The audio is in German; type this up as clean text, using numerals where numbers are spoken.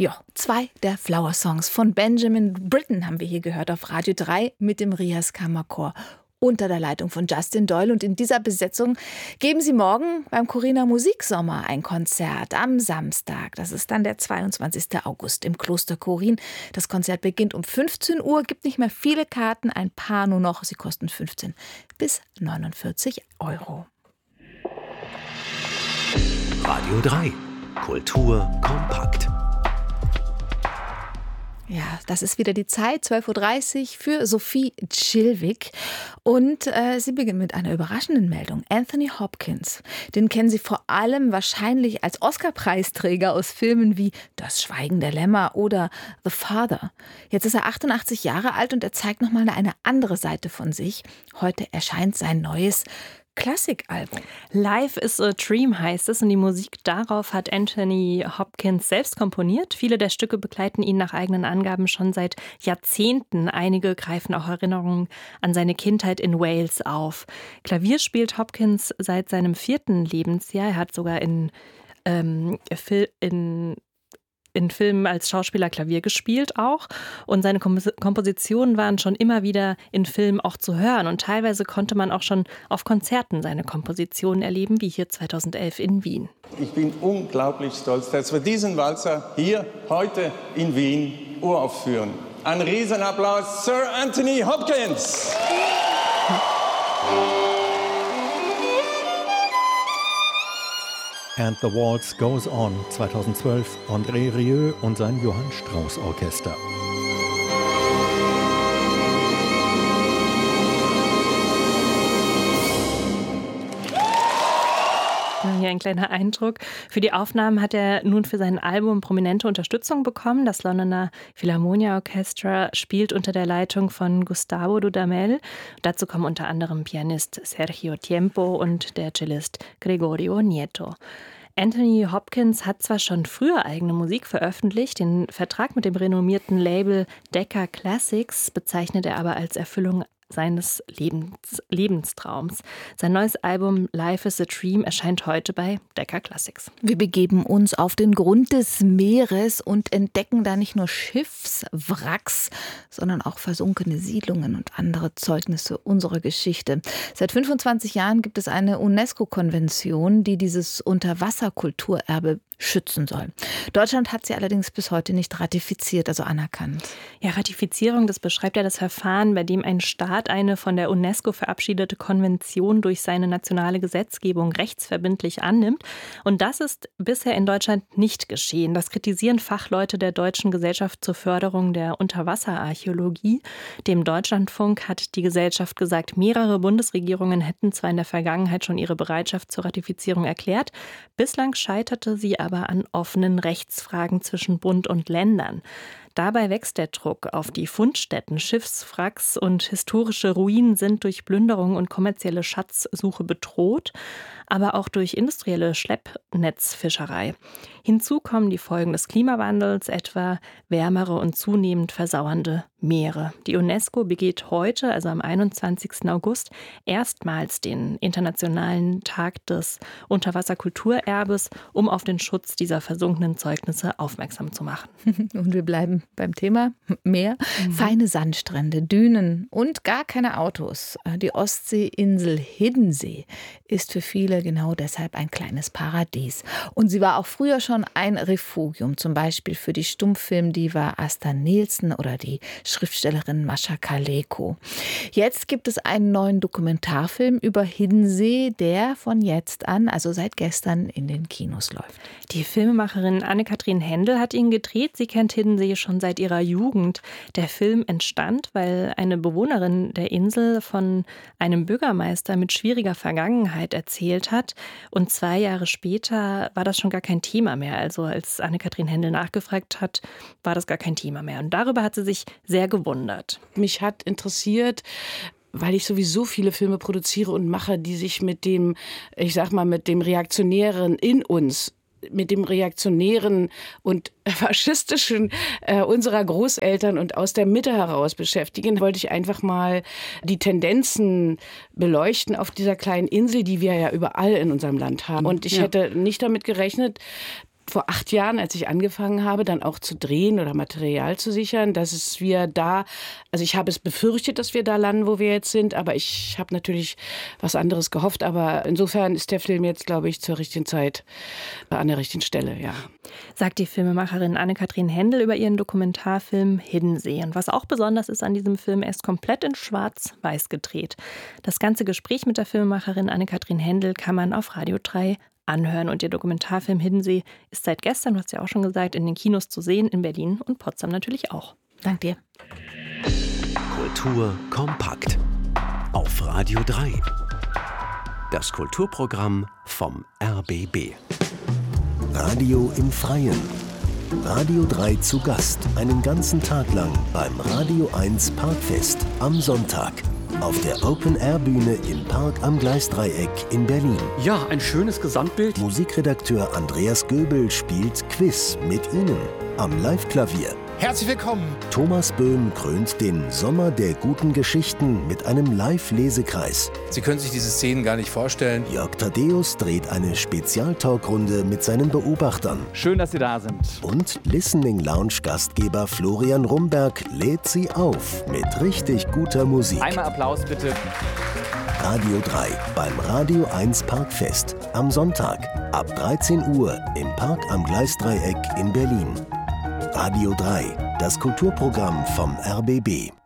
Ja, 2 der Flower Songs von Benjamin Britten haben wir hier gehört auf Radio 3 mit dem Rias Kammerchor unter der Leitung von Justin Doyle. Und in dieser Besetzung geben sie morgen beim Corina Musiksommer ein Konzert am Samstag. Das ist dann der 22. August im Kloster Chorin. Das Konzert beginnt um 15 Uhr, gibt nicht mehr viele Karten, ein paar nur noch. Sie kosten 15 bis 49 €. Radio 3. Kultur kompakt. Ja, das ist wieder die Zeit, 12:30 Uhr für Sophie Chilwick. Und sie beginnt mit einer überraschenden Meldung. Anthony Hopkins, den kennen Sie vor allem wahrscheinlich als Oscar-Preisträger aus Filmen wie Das Schweigen der Lämmer oder The Father. Jetzt ist er 88 Jahre alt und er zeigt nochmal eine andere Seite von sich. Heute erscheint sein neues Klassikalbum. Life is a Dream heißt es und die Musik darauf hat Anthony Hopkins selbst komponiert. Viele der Stücke begleiten ihn nach eigenen Angaben schon seit Jahrzehnten. Einige greifen auch Erinnerungen an seine Kindheit in Wales auf. Klavier spielt Hopkins seit seinem 4. Lebensjahr. Er hat sogar in Filmen als Schauspieler Klavier gespielt auch. Und seine Kompositionen waren schon immer wieder in Filmen auch zu hören. Und teilweise konnte man auch schon auf Konzerten seine Kompositionen erleben, wie hier 2011 in Wien. Ich bin unglaublich stolz, dass wir diesen Walzer hier heute in Wien uraufführen. Ein Riesenapplaus, Sir Anthony Hopkins! And the Waltz Goes On, 2012, André Rieu und sein Johann Strauss Orchester. Hier ein kleiner Eindruck. Für die Aufnahmen hat er nun für sein Album prominente Unterstützung bekommen. Das Londoner Philharmonia Orchestra spielt unter der Leitung von Gustavo Dudamel. Dazu kommen unter anderem Pianist Sergio Tiempo und der Cellist Gregorio Nieto. Anthony Hopkins hat zwar schon früher eigene Musik veröffentlicht, den Vertrag mit dem renommierten Label Decca Classics bezeichnet er aber als Erfüllung seines Lebenstraums. Sein neues Album Life is a Dream erscheint heute bei Decca Classics. Wir begeben uns auf den Grund des Meeres und entdecken da nicht nur Schiffswracks, sondern auch versunkene Siedlungen und andere Zeugnisse unserer Geschichte. Seit 25 Jahren gibt es eine UNESCO-Konvention, die dieses Unterwasserkulturerbe schützen soll. Deutschland hat sie allerdings bis heute nicht ratifiziert, also anerkannt. Ja, Ratifizierung, das beschreibt ja das Verfahren, bei dem ein Staat eine von der UNESCO verabschiedete Konvention durch seine nationale Gesetzgebung rechtsverbindlich annimmt. Und das ist bisher in Deutschland nicht geschehen. Das kritisieren Fachleute der Deutschen Gesellschaft zur Förderung der Unterwasserarchäologie. Dem Deutschlandfunk hat die Gesellschaft gesagt, mehrere Bundesregierungen hätten zwar in der Vergangenheit schon ihre Bereitschaft zur Ratifizierung erklärt. Bislang scheiterte sie aber an offenen Rechtsfragen zwischen Bund und Ländern. Dabei wächst der Druck auf die Fundstätten. Schiffswracks und historische Ruinen sind durch Plünderung und kommerzielle Schatzsuche bedroht, aber auch durch industrielle Schleppnetzfischerei. Hinzu kommen die Folgen des Klimawandels, etwa wärmere und zunehmend versauernde Meere. Die UNESCO begeht heute, also am 21. August, erstmals den Internationalen Tag des Unterwasserkulturerbes, um auf den Schutz dieser versunkenen Zeugnisse aufmerksam zu machen. Und wir bleiben beim Thema Meer. Feine Sandstrände, Dünen und gar keine Autos. Die Ostseeinsel Hiddensee ist für viele genau deshalb ein kleines Paradies. Und sie war auch früher schon ein Refugium, zum Beispiel für die Stummfilmdiva Asta Nielsen oder die Schriftstellerin Mascha Kaleko. Jetzt gibt es einen neuen Dokumentarfilm über Hiddensee, der von jetzt an, also seit gestern, in den Kinos läuft. Die Filmemacherin Anne-Kathrin Händel hat ihn gedreht. Sie kennt Hiddensee schon seit ihrer Jugend. Der Film entstand, weil eine Bewohnerin der Insel von einem Bürgermeister mit schwieriger Vergangenheit erzählt hat. Und 2 Jahre später war das schon gar kein Thema mehr. Also als Anne-Kathrin Händel nachgefragt hat, war das gar kein Thema mehr. Und darüber hat sie sich sehr gewundert. Mich hat interessiert, weil ich sowieso viele Filme produziere und mache, die sich mit dem, ich sag mal, mit dem Reaktionären in uns, mit dem Reaktionären und Faschistischen unserer Großeltern und aus der Mitte heraus beschäftigen, wollte ich einfach mal die Tendenzen beleuchten auf dieser kleinen Insel, die wir ja überall in unserem Land haben. Und ich hätte nicht damit gerechnet, vor 8 Jahren, als ich angefangen habe, dann auch zu drehen oder Material zu sichern, dass wir da, also ich habe es befürchtet, dass wir da landen, wo wir jetzt sind, aber ich habe natürlich was anderes gehofft. Aber insofern ist der Film jetzt, glaube ich, zur richtigen Zeit an der richtigen Stelle, ja. Sagt die Filmemacherin Anne-Kathrin Hendel über ihren Dokumentarfilm Hiddensee. Und was auch besonders ist an diesem Film, er ist komplett in Schwarz-Weiß gedreht. Das ganze Gespräch mit der Filmemacherin Anne-Kathrin Hendel kann man auf Radio 3 anhören. Und ihr Dokumentarfilm Hiddensee ist seit gestern, du hast ja auch schon gesagt, in den Kinos zu sehen, in Berlin und Potsdam natürlich auch. Dank dir. Kultur kompakt auf Radio 3. Das Kulturprogramm vom RBB. Radio im Freien. Radio 3 zu Gast, einen ganzen Tag lang beim Radio 1 Parkfest am Sonntag. Auf der Open-Air-Bühne im Park am Gleisdreieck in Berlin. Ja, ein schönes Gesamtbild. Musikredakteur Andreas Göbel spielt Quiz mit Ihnen am Live-Klavier. Herzlich willkommen. Thomas Böhm krönt den Sommer der guten Geschichten mit einem Live-Lesekreis. Sie können sich diese Szenen gar nicht vorstellen. Jörg Thaddeus dreht eine Spezialtalkrunde mit seinen Beobachtern. Schön, dass Sie da sind. Und Listening Lounge-Gastgeber Florian Rumberg lädt Sie auf mit richtig guter Musik. Einmal Applaus bitte. Radio 3 beim Radio 1 Parkfest am Sonntag ab 13 Uhr im Park am Gleisdreieck in Berlin. Radio 3, das Kulturprogramm vom RBB.